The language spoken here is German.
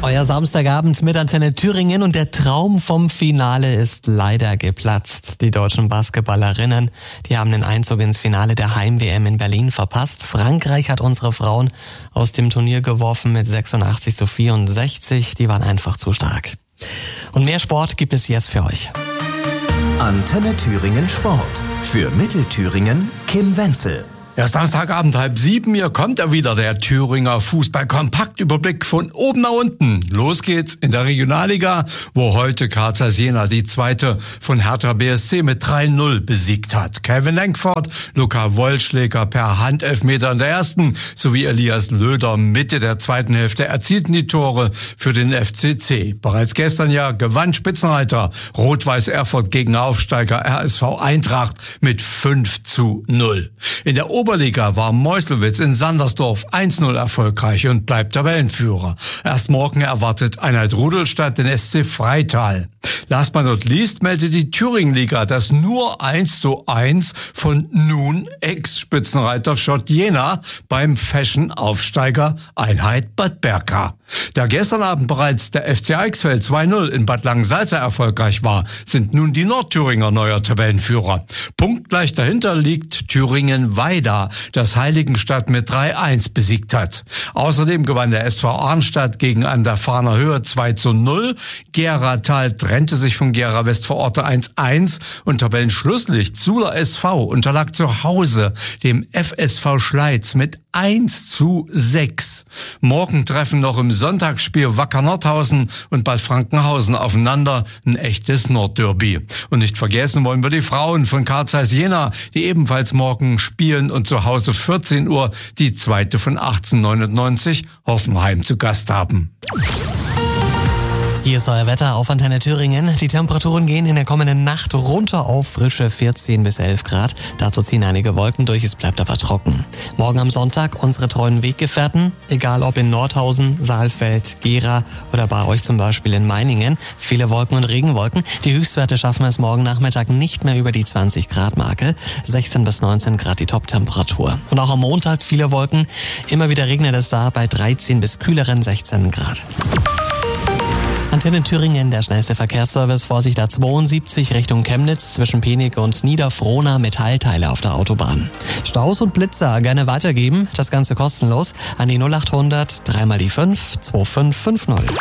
Euer Samstagabend mit Antenne Thüringen und der Traum vom Finale ist leider geplatzt. Die deutschen Basketballerinnen, die haben den Einzug ins Finale der Heim-WM in Berlin verpasst. Frankreich hat unsere Frauen aus dem Turnier geworfen mit 86:64. Die waren einfach zu stark. Und mehr Sport gibt es jetzt für euch. Antenne Thüringen Sport. Für Mittelthüringen Kim Wenzel. Ja, Samstagabend 6:30, hier kommt er wieder, der Thüringer Fußball-Kompaktüberblick von oben nach unten. Los geht's in der Regionalliga, wo heute Karzers Jena die zweite von Hertha BSC mit 3-0 besiegt hat. Kevin Lenkford, Luca Wollschläger per Handelfmeter in der ersten sowie Elias Löder Mitte der zweiten Hälfte erzielten die Tore für den FCC. Bereits gestern ja gewann Spitzenreiter Rot-Weiß Erfurt gegen Aufsteiger RSV Eintracht mit 5:0. In der Oberliga war Meuselwitz in Sandersdorf 1-0 erfolgreich und bleibt Tabellenführer. Erst morgen erwartet Einheit Rudolstadt den SC Freital. Last but not least meldet die Thüringenliga das nur 1:1 von nun Ex-Spitzenreiter Schott Jena beim Fashion-Aufsteiger Einheit Bad Berka. Da gestern Abend bereits der FC Eichsfeld 2-0 in Bad Langensalza erfolgreich war, sind nun die Nordthüringer neuer Tabellenführer. Punktgleich dahinter liegt Thüringen-Weida, das Heiligenstadt mit 3-1 besiegt hat. Außerdem gewann der SV Arnstadt gegen an der Fahner Höhe 2:0. Gera-Tal trennte sich von Gera Westvororte 1:1 und Tabellenschlusslicht Suler SV unterlag zu Hause dem FSV Schleiz mit 1:6. Morgen treffen noch im Sonntagsspiel Wacker Nordhausen und Bad Frankenhausen aufeinander, ein echtes Nordderby. Und nicht vergessen wollen wir die Frauen von Carl Zeiss Jena, die ebenfalls morgen spielen und zu Hause 14 Uhr die zweite von 1899 Hoffenheim zu Gast haben. Hier ist euer Wetter auf Antenne Thüringen. Die Temperaturen gehen in der kommenden Nacht runter auf frische 14 bis 11 Grad. Dazu ziehen einige Wolken durch, es bleibt aber trocken. Morgen am Sonntag unsere treuen Weggefährten, egal ob in Nordhausen, Saalfeld, Gera oder bei euch zum Beispiel in Meiningen. Viele Wolken und Regenwolken. Die Höchstwerte schaffen es morgen Nachmittag nicht mehr über die 20 Grad Marke. 16 bis 19 Grad die Toptemperatur. Und auch am Montag viele Wolken. Immer wieder regnet es da bei 13 bis kühleren 16 Grad. Antenne Thüringen, der schnellste Verkehrsservice, Vorsicht A72 Richtung Chemnitz zwischen Penig und Niederfrohna, Metallteile auf der Autobahn. Staus und Blitzer gerne weitergeben, das Ganze kostenlos an die 0800 3 mal die 5 2550.